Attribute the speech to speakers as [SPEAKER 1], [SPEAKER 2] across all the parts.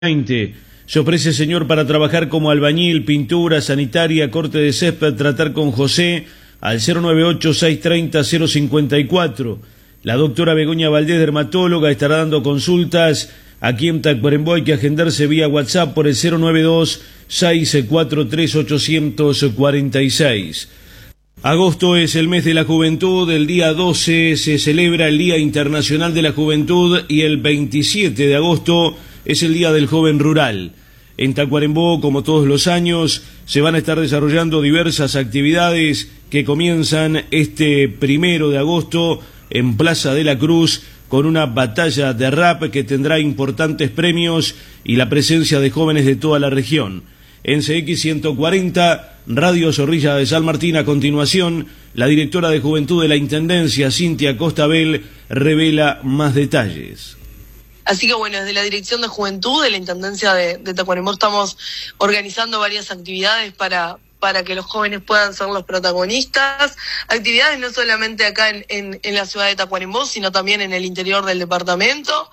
[SPEAKER 1] 20. Se ofrece señor para trabajar como albañil, pintura, sanitaria, corte de césped, tratar con José al 098-630-054. La doctora Begoña Valdés, dermatóloga, estará dando consultas aquí en Tacuarembó. Hay que agendarse vía WhatsApp por el 092-643-846. Agosto es el mes de la juventud. El día 12 se celebra el Día Internacional de la Juventud y el 27 de agosto es el Día del Joven Rural. En Tacuarembó, como todos los años, se van a estar desarrollando diversas actividades que comienzan este 1 de agosto en Plaza de la Cruz con una batalla de rap que tendrá importantes premios y la presencia de jóvenes de toda la región. En CX 140, Radio Zorrilla de San Martín, a continuación, la directora de Juventud de la Intendencia, Cintia Costabel, revela más detalles.
[SPEAKER 2] Así que bueno, desde la Dirección de Juventud de la Intendencia de Tacuarembó estamos organizando varias actividades para que los jóvenes puedan ser los protagonistas. Actividades no solamente acá en la ciudad de Tacuarembó, sino también en el interior del departamento.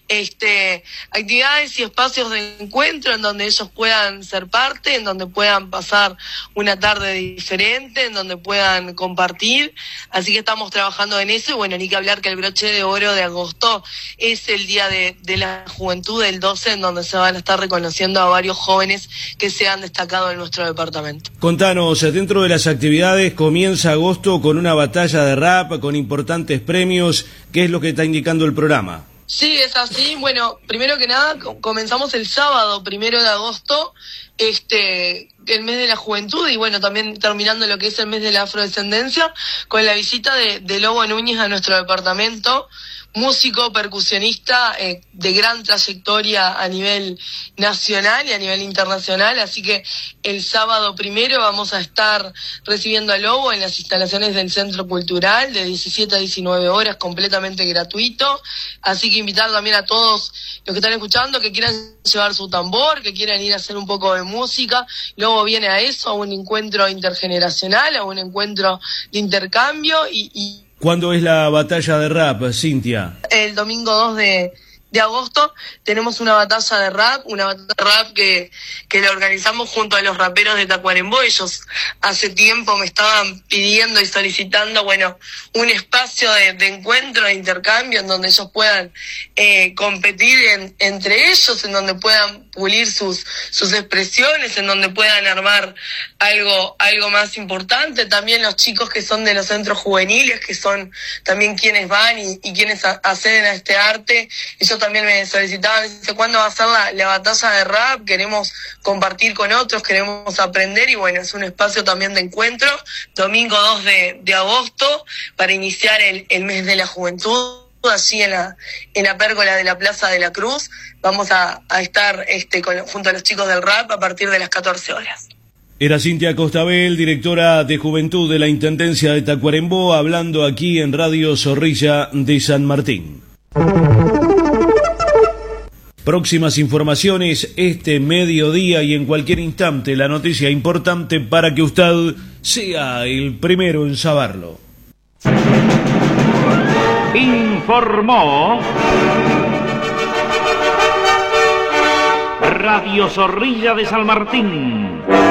[SPEAKER 2] Actividades y espacios de encuentro en donde ellos puedan ser parte, en donde puedan pasar una tarde diferente, en donde puedan compartir. Así que estamos trabajando en eso. Y bueno, ni que hablar que el broche de oro de agosto es el Día de la Juventud, el 12, en donde se van a estar reconociendo a varios jóvenes que se han destacado en nuestro departamento.
[SPEAKER 1] Contanos, dentro de las actividades comienza agosto con una batalla de rap, con importantes premios. ¿Qué es lo que está indicando el programa?
[SPEAKER 2] Sí, es así. Bueno, primero que nada, comenzamos el sábado 1 de agosto, el mes de la juventud, y bueno, también terminando lo que es el mes de la afrodescendencia, con la visita de Lobo Núñez a nuestro departamento, músico, percusionista de gran trayectoria a nivel nacional y a nivel internacional. Así que el sábado 1 vamos a estar recibiendo a Lobo en las instalaciones del Centro Cultural de 17 a 19 horas, completamente gratuito. Así que invitar también a todos los que están escuchando que quieran llevar su tambor, que quieran ir a hacer un poco de música. Lobo viene a eso, a un encuentro intergeneracional, a un encuentro de intercambio y
[SPEAKER 1] ¿Cuándo es la batalla de rap, Cintia?
[SPEAKER 2] El domingo 2 de agosto tenemos una batalla de rap, que la organizamos junto a los raperos de Tacuarembó. Ellos hace tiempo me estaban pidiendo y solicitando, bueno, un espacio de encuentro, de intercambio, en donde ellos puedan competir entre ellos, en donde puedan pulir sus expresiones, en donde puedan armar algo más importante. También los chicos que son de los centros juveniles, que son también quienes van y quienes acceden a este arte, ellos también me solicitaban, ¿cuándo va a ser la batalla de rap? Queremos compartir con otros, queremos aprender, y bueno, es un espacio también de encuentro. Domingo 2 de agosto, para iniciar el mes de la juventud, allí en la pérgola de la Plaza de la Cruz. Vamos a estar junto a los chicos del rap a partir de las 14 horas.
[SPEAKER 1] Era Cintia Costabel, directora de Juventud de la Intendencia de Tacuarembó, hablando aquí en Radio Zorrilla de San Martín. Próximas informaciones este mediodía y en cualquier instante, la noticia importante para que usted sea el primero en saberlo.
[SPEAKER 3] Informó Radio Zorrilla de San Martín.